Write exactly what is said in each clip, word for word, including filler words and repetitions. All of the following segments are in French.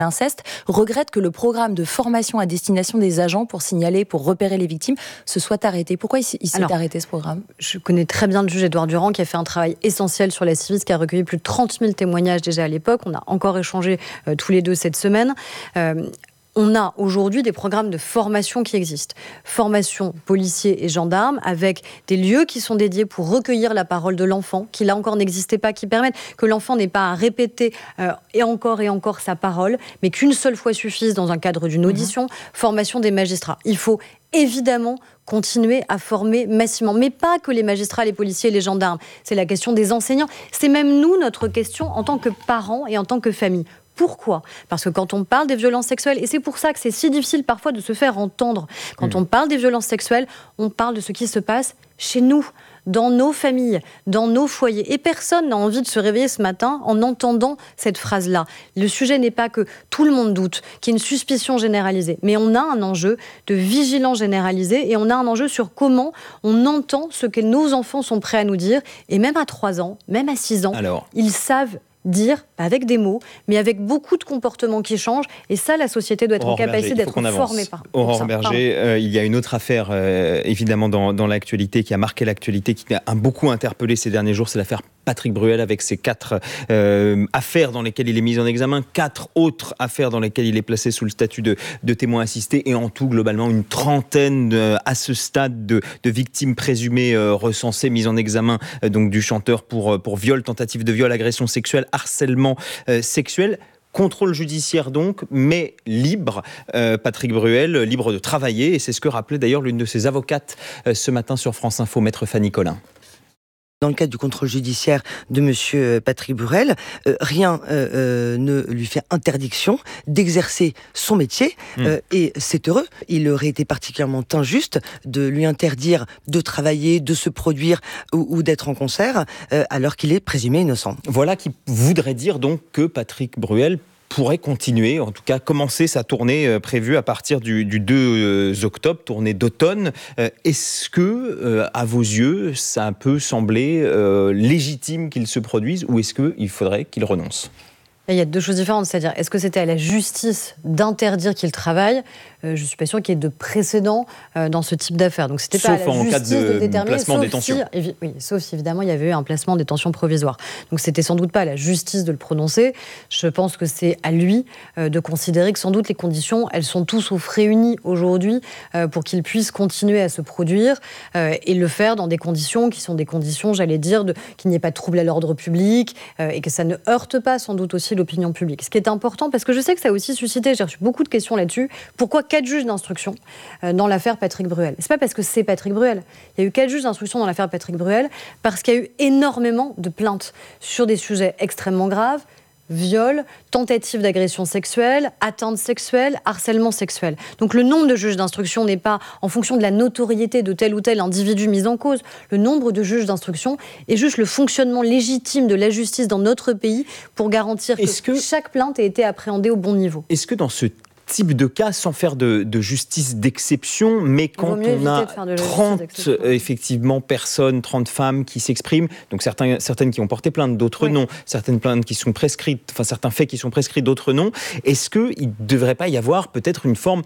l'inceste regrette que le programme de formation à destination des agents pour signaler, pour repérer les victimes, se soit arrêté. Pourquoi il, il s'est Alors, arrêté ce programme ? Je connais très bien le juge Édouard Durand qui a fait un travail essentiel sur la Civis, qui a recueilli plus de trente mille témoignages déjà à l'époque. On a encore échangé euh, tous les deux cette semaine. Euh, On a aujourd'hui des programmes de formation qui existent. Formation policiers et gendarmes, avec des lieux qui sont dédiés pour recueillir la parole de l'enfant, qui là encore n'existaient pas, qui permettent que l'enfant n'ait pas à répéter euh, et encore et encore sa parole, mais qu'une seule fois suffise dans un cadre d'une audition. Mmh. Formation des magistrats. Il faut évidemment continuer à former massivement, mais pas que les magistrats, les policiers et les gendarmes. C'est la question des enseignants. C'est même nous, notre question en tant que parents et en tant que famille. Pourquoi ? Parce que quand on parle des violences sexuelles, et c'est pour ça que c'est si difficile parfois de se faire entendre, quand mmh. on parle des violences sexuelles, on parle de ce qui se passe chez nous, dans nos familles, dans nos foyers. Et personne n'a envie de se réveiller ce matin en entendant cette phrase-là. Le sujet n'est pas que tout le monde doute, qu'il y ait une suspicion généralisée, mais on a un enjeu de vigilance généralisée et on a un enjeu sur comment on entend ce que nos enfants sont prêts à nous dire. Et même à trois ans, même à six ans, Alors... ils savent dire, pas avec des mots, mais avec beaucoup de comportements qui changent. Et ça, la société doit être Aurore en capacité Berger, d'être formée par Aurore Berger, euh, il y a une autre affaire, euh, évidemment, dans, dans l'actualité, qui a marqué l'actualité, qui a beaucoup interpellé ces derniers jours, c'est l'affaire Patrick Bruel, avec ses quatre euh, affaires dans lesquelles il est mis en examen, quatre autres affaires dans lesquelles il est placé sous le statut de, de témoin assisté, et en tout, globalement, une trentaine de, à ce stade de, de victimes présumées euh, recensées, mises en examen euh, donc du chanteur pour, pour viol, tentative de viol, agression sexuelle, harcèlement euh, sexuel. Contrôle judiciaire donc, mais libre, euh, Patrick Bruel, libre de travailler, et c'est ce que rappelait d'ailleurs l'une de ses avocates euh, ce matin sur France Info, maître Fanny Collin. Dans le cadre du contrôle judiciaire de monsieur Patrick Bruel, euh, rien euh, euh, ne lui fait interdiction d'exercer son métier, mmh. euh, et c'est heureux. Il aurait été particulièrement injuste de lui interdire de travailler, de se produire ou, ou d'être en concert, euh, alors qu'il est présumé innocent. Voilà qui voudrait dire donc que Patrick Bruel pourrait continuer, en tout cas commencer sa tournée euh, prévue à partir du, du deux octobre, tournée d'automne. Euh, est-ce que, euh, à vos yeux, ça peut sembler euh, légitime qu'il se produise, ou est-ce qu'il faudrait qu'il renonce ? Il y a deux choses différentes, c'est-à-dire, est-ce que c'était à la justice d'interdire qu'il travaille ? euh, Je ne suis pas sûre qu'il y ait de précédent euh, dans ce type d'affaires. Donc, c'était sauf pas à la en justice cas de, de déterminer, placement en détention. Si, évi- oui, sauf si, évidemment, il y avait eu un placement en détention provisoire. Donc, c'était sans doute pas à la justice de le prononcer. Je pense que c'est à lui euh, de considérer que sans doute les conditions, elles sont tous sauf réunies aujourd'hui euh, pour qu'il puisse continuer à se produire euh, et le faire dans des conditions qui sont des conditions, j'allais dire, de, qu'il n'y ait pas de trouble à l'ordre public euh, et que ça ne heurte pas sans doute aussi l'opinion publique. Ce qui est important, parce que je sais que ça a aussi suscité, j'ai reçu beaucoup de questions là-dessus, pourquoi quatre juges d'instruction euh, dans l'affaire Patrick Bruel ? C'est pas parce que c'est Patrick Bruel. Il y a eu quatre juges d'instruction dans l'affaire Patrick Bruel parce qu'il y a eu énormément de plaintes sur des sujets extrêmement graves, viol, tentative d'agression sexuelle, atteinte sexuelle, harcèlement sexuel. Donc le nombre de juges d'instruction n'est pas en fonction de la notoriété de tel ou tel individu mis en cause. Le nombre de juges d'instruction est juste le fonctionnement légitime de la justice dans notre pays pour garantir que, que chaque plainte ait été appréhendée au bon niveau. Est-ce que dans ce type de cas, sans faire de, de justice d'exception, mais quand on a trente effectivement personnes, trente femmes qui s'expriment, donc certains, certaines qui ont porté plainte, d'autres oui. non, certaines plaintes qui sont prescrites, enfin certains faits qui sont prescrits, d'autres non, est-ce qu'il ne devrait pas y avoir peut-être une forme,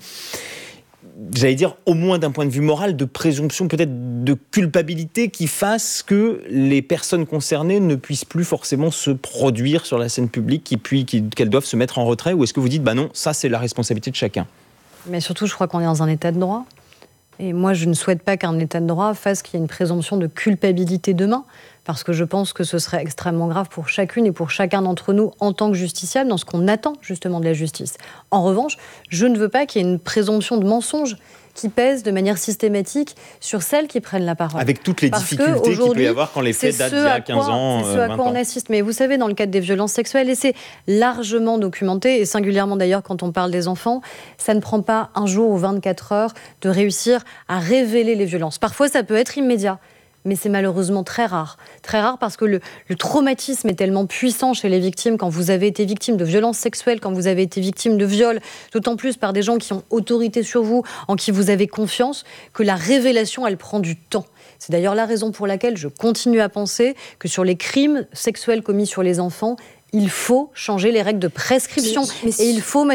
j'allais dire, au moins d'un point de vue moral, de présomption, peut-être de culpabilité qui fasse que les personnes concernées ne puissent plus forcément se produire sur la scène publique, qui, puis, qui, qu'elles doivent se mettre en retrait, ou est-ce que vous dites, bah non, ça c'est la responsabilité de chacun ? Mais surtout, je crois qu'on est dans un état de droit. Et moi, je ne souhaite pas qu'un état de droit fasse qu'il y ait une présomption de culpabilité demain, parce que je pense que ce serait extrêmement grave pour chacune et pour chacun d'entre nous en tant que justiciable, dans ce qu'on attend justement de la justice. En revanche, je ne veux pas qu'il y ait une présomption de mensonge qui pèse de manière systématique sur celles qui prennent la parole. Avec toutes les Parce difficultés qu'il peut y avoir quand les faits datent d'il y a quinze ans, c'est ce à quoi on assiste. Mais vous savez, dans le cadre des violences sexuelles, et c'est largement documenté, et singulièrement d'ailleurs quand on parle des enfants, ça ne prend pas un jour ou vingt-quatre heures de réussir à révéler les violences. Parfois, ça peut être immédiat. Mais c'est malheureusement très rare. Très rare parce que le, le traumatisme est tellement puissant chez les victimes quand vous avez été victime de violences sexuelles, quand vous avez été victime de viols, d'autant plus par des gens qui ont autorité sur vous, en qui vous avez confiance, que la révélation, elle prend du temps. C'est d'ailleurs la raison pour laquelle je continue à penser que sur les crimes sexuels commis sur les enfants, il faut changer les règles de prescription. Mais, mais et il faut mettre